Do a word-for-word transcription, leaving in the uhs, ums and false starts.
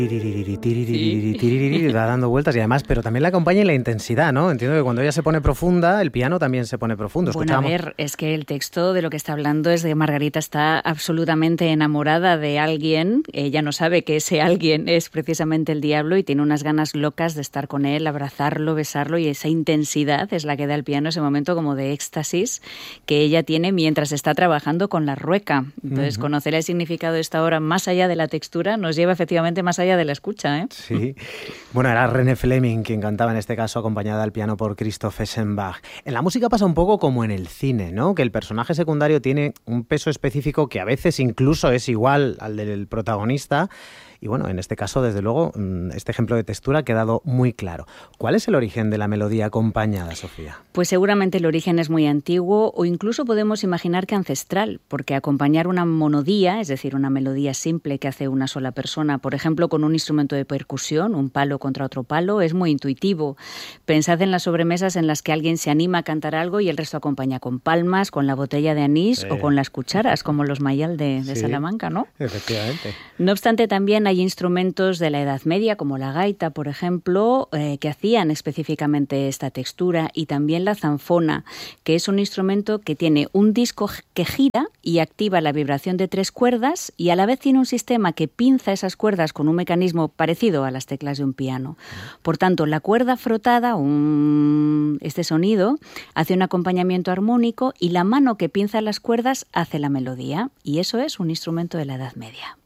Tiririri, tiririri, tiririri, va dando vueltas y además, pero también le acompaña en la intensidad, ¿no? Entiendo que cuando ella se pone profunda, el piano también se pone profundo. Bueno, a ver, es que el texto de lo que está hablando es de que Margarita está absolutamente enamorada de alguien. Ella no sabe que ese alguien es precisamente el diablo y tiene unas ganas locas de estar con él, abrazarlo, besarlo, y esa intensidad es la que da al piano ese momento como de éxtasis que ella tiene mientras está trabajando con la rueca. Entonces, uh-huh. conocer el significado de esta obra más allá de la textura nos lleva efectivamente más allá de la escucha, ¿eh? Sí. Bueno, era René Fleming quien cantaba en este caso, acompañada al piano por Christoph Eschenbach. En la música pasa un poco como en el cine, ¿no? Que el personaje secundario tiene un peso específico que a veces incluso es igual al del protagonista. Y bueno, en este caso, desde luego, este ejemplo de textura ha quedado muy claro. ¿Cuál es el origen de la melodía acompañada, Sofía? Pues seguramente el origen es muy antiguo o incluso podemos imaginar que ancestral, porque acompañar una monodía, es decir, una melodía simple que hace una sola persona, por ejemplo, con un instrumento de percusión, un palo contra otro palo, es muy intuitivo. Pensad en las sobremesas en las que alguien se anima a cantar algo y el resto acompaña con palmas, con la botella de anís sí. o con las cucharas, como los mayal de, de sí, Salamanca, ¿no? Efectivamente. No obstante, también hay instrumentos de la Edad Media, como la gaita, por ejemplo, eh, que hacían específicamente esta textura, y también la zanfona, que es un instrumento que tiene un disco que gira y activa la vibración de tres cuerdas y a la vez tiene un sistema que pinza esas cuerdas con un mecanismo parecido a las teclas de un piano. Por tanto, la cuerda frotada, un... este sonido, hace un acompañamiento armónico y la mano que pinza las cuerdas hace la melodía, y eso es un instrumento de la Edad Media.